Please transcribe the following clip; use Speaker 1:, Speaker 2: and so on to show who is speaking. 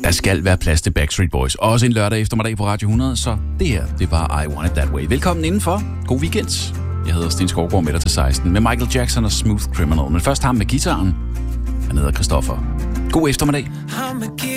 Speaker 1: Der skal være plads til Backstreet Boys. Også en lørdag eftermiddag på Radio 100, så det her, det var I Want It That Way. Velkommen indenfor. God weekend. Jeg hedder Sten Skovgaard med dig til 16 med Michael Jackson og Smooth Criminal. Men først ham med guitaren. Han hedder Christoffer. God eftermiddag.